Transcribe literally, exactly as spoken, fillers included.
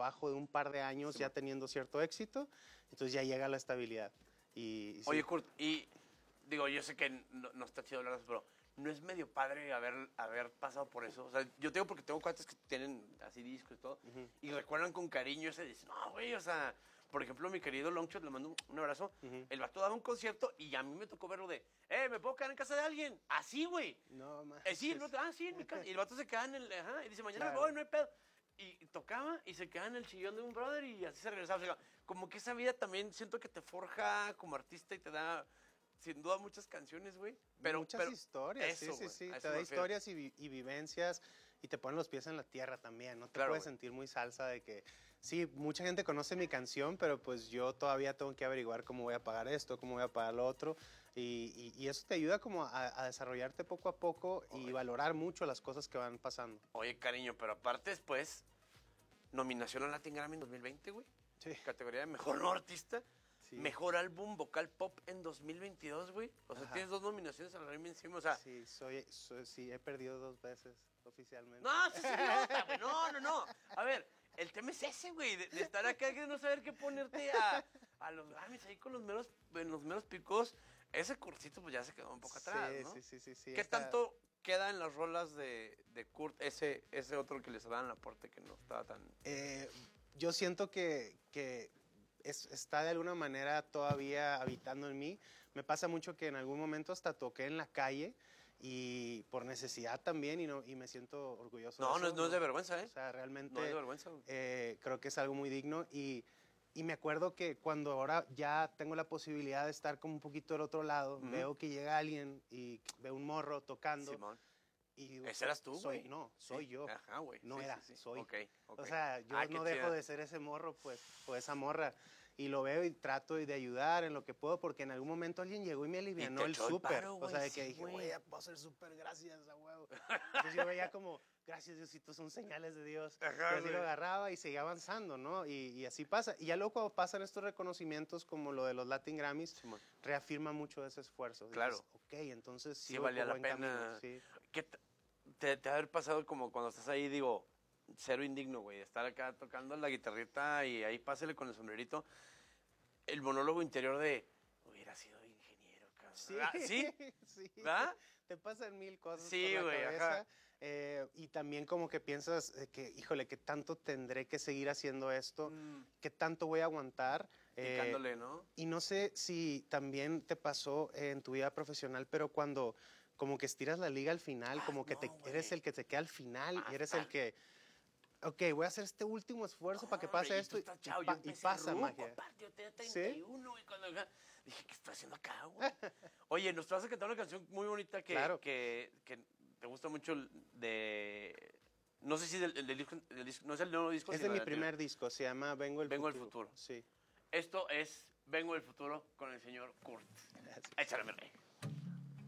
trabajo de un par de años sí, ya teniendo cierto éxito, entonces ya llega la estabilidad. Y, y sí. Oye, Kurt, y digo, yo sé que no, no está chido hablar de eso, pero ¿no es medio padre haber, haber pasado por eso? O sea, yo tengo porque tengo cuates que tienen así discos y todo, uh-huh. y recuerdan con cariño ese, dicen, no, güey, o sea, por ejemplo, mi querido Longshot, le mando un, un abrazo, uh-huh. el vato daba un concierto y a mí me tocó verlo de, eh, ¿me puedo quedar en casa de alguien? Así, güey. No, más. Eh, sí, el vato, ah, sí, en mi casa. Y el vato se queda en el, ajá, y dice, mañana claro. me voy, no hay pedo. Y tocaba y se quedaba en el sillón de un brother y así se regresaba. O sea, como que esa vida también siento que te forja como artista y te da, sin duda, muchas canciones, güey. Pero, muchas pero historias, eso, sí, sí, sí. Te da historias y, vi- y vivencias y te ponen los pies en la tierra también. No te claro, puedes güey. sentir muy salsa de que, sí, mucha gente conoce mi canción, pero pues yo todavía tengo que averiguar cómo voy a pagar esto, cómo voy a pagar lo otro. Y, y, y eso te ayuda como a, a desarrollarte poco a poco y Oye. valorar mucho las cosas que van pasando. Oye, cariño, pero aparte después, nominación al Latin Grammy en dos mil veinte, güey. Sí. Categoría de Mejor No Artista. Sí. Mejor álbum vocal pop en dos mil veintidós, güey. O sea, Ajá. tienes dos nominaciones al Grammy encima, o sea... Sí, soy, soy, sí, he perdido dos veces oficialmente. No, sí, idiota, güey. No, no, no. A ver, el tema es ese, güey, de, de estar acá y no saber qué ponerte a, a los Grammys ahí con los meros, en los meros picos. Ese cursito pues ya se quedó un poco atrás, sí, ¿no? Sí, sí, sí, sí. ¿Qué está... tanto queda en las rolas de, de Kurt ese, ese otro que les daban la puerta que no estaba tan... Eh, yo siento que... que... Es, está de alguna manera todavía habitando en mí. Me pasa mucho que en algún momento hasta toqué en la calle y por necesidad también y, no, y me siento orgulloso no, de eso. No, es, no es de vergüenza, ¿eh? O sea, realmente no es de vergüenza. Eh, creo que es algo muy digno y, y me acuerdo que cuando ahora ya tengo la posibilidad de estar como un poquito del otro lado, uh-huh. veo que llega alguien y veo un morro tocando. Simón. Y digo, ¿ese eras tú, soy, güey? No, soy sí. yo. Ajá, güey. No sí, era, sí, sí. soy. Okay, okay. O sea, yo ah, no dejo chida. de ser ese morro, pues, o esa morra. Y lo veo y trato de ayudar en lo que puedo, porque en algún momento alguien llegó y me alivianó el súper. O sea, de que sí, dije, güey, puedo hacer súper, gracias a huevo. Entonces yo veía como, gracias Diosito, son señales de Dios. Ajá, y así lo agarraba y seguía avanzando, ¿no? Y, y así pasa. Y ya luego cuando pasan estos reconocimientos, como lo de los Latin Grammys, sí, reafirma mucho ese esfuerzo. Claro. Dices, ok, entonces sí, sí valía la pena. Camino, sí. ¿Qué t- te, te ha haber pasado como cuando estás ahí, digo, cero indigno, güey, estar acá tocando la guitarrita y ahí pásale con el sombrerito, el monólogo interior de, hubiera sido ingeniero, cabrón. Sí, ¿Sí? sí. ¿Verdad? Te pasan mil cosas sí, por la güey, cabeza. Ajá. Eh, y también como que piensas eh, que, híjole, ¿qué tanto tendré que seguir haciendo esto? Mm. ¿Qué tanto voy a aguantar? Picándole, eh, ¿no? Y no sé si también te pasó en tu vida profesional, pero cuando como que estiras la liga al final, ah, como que no, te, eres el que te queda al final Bastante. y eres el que... Ok, voy a hacer este último esfuerzo no, para que pase hombre, esto y, y, chao, y, pa, y pasa ruco, magia. Aparte, yo tenía treinta y uno, ¿sí? Y cuando dije, ¿qué estoy haciendo acá, güey? Oye, nos vas a cantar una canción muy bonita que, claro. que, que te gusta mucho de... No sé si del, del, disco, del disco, no es el nuevo disco. Es de mi primer disco, se llama Vengo el Vengo Futuro. el Futuro. Sí. Esto es Vengo el Futuro con el señor Kurt. Gracias. Échale, mi rey.